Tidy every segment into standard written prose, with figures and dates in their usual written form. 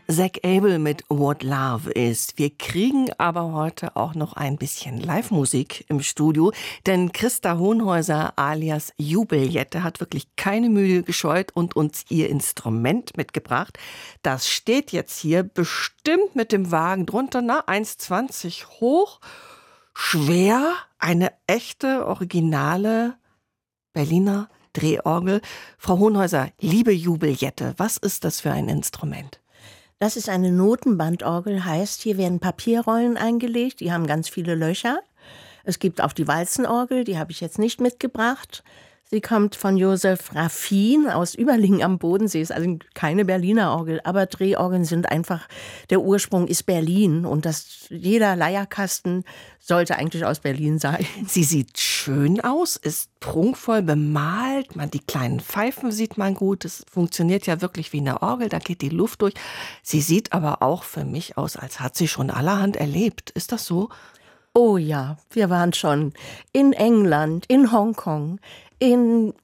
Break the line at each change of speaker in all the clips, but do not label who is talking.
Zach Abel mit What Love Is. Wir kriegen aber heute auch noch ein bisschen Live-Musik im Studio, denn Christa Hohenhäuser alias Jubeljette hat wirklich keine Mühe gescheut und uns ihr Instrument mitgebracht. Das steht jetzt hier bestimmt mit dem Wagen drunter, 1,20 hoch, schwer, eine echte, originale Berliner Drehorgel. Frau Hohenhäuser, liebe Jubeljette, was ist das für ein Instrument?
Das ist eine Notenbandorgel, heißt, hier werden Papierrollen eingelegt, die haben ganz viele Löcher. Es gibt auch die Walzenorgel, die habe ich jetzt nicht mitgebracht. Sie kommt von Josef Raffin aus Überlingen am Bodensee, ist also keine Berliner Orgel, aber Drehorgeln sind einfach, der Ursprung ist Berlin und jeder Leierkasten sollte eigentlich aus Berlin sein.
Sie sieht schön aus, ist prunkvoll bemalt, die kleinen Pfeifen sieht man gut, es funktioniert ja wirklich wie eine Orgel, da geht die Luft durch. Sie sieht aber auch für mich aus, als hat sie schon allerhand erlebt. Ist das so?
Oh ja, wir waren schon in England, in Hongkong, in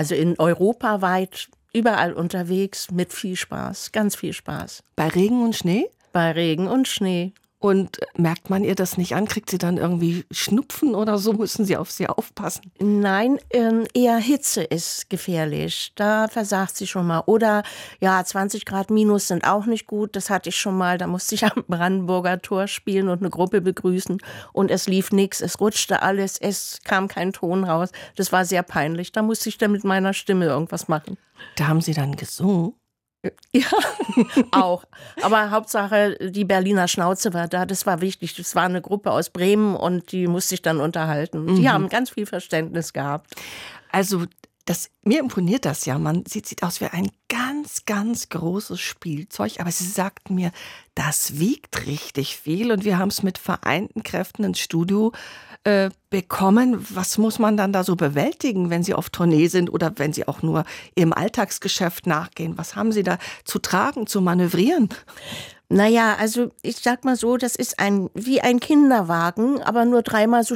Europa weit, überall unterwegs mit viel Spaß, ganz viel Spaß.
Bei Regen und Schnee?
Bei Regen und Schnee.
Und merkt man ihr das nicht an? Kriegt sie dann irgendwie Schnupfen oder so? Müssen Sie auf sie aufpassen?
Nein, eher Hitze ist gefährlich. Da versagt sie schon mal. Oder ja, 20 Grad minus sind auch nicht gut. Das hatte ich schon mal. Da musste ich am Brandenburger Tor spielen und eine Gruppe begrüßen. Und es lief nichts. Es rutschte alles. Es kam kein Ton raus. Das war sehr peinlich. Da musste ich dann mit meiner Stimme irgendwas machen.
Da haben Sie dann gesungen?
Ja, auch. Aber Hauptsache, die Berliner Schnauze war da, das war wichtig. Das war eine Gruppe aus Bremen und die musste ich dann unterhalten. Die haben ganz viel Verständnis gehabt.
Also, mir imponiert das ja. Man sieht aus wie ein ganz, ganz großes Spielzeug. Aber Sie sagten mir, das wiegt richtig viel. Und wir haben es mit vereinten Kräften ins Studio bekommen. Was muss man dann da so bewältigen, wenn Sie auf Tournee sind oder wenn Sie auch nur Ihrem Alltagsgeschäft nachgehen? Was haben Sie da zu tragen, zu manövrieren?
Naja, also ich sag mal so, das ist wie ein Kinderwagen, aber nur 3-mal so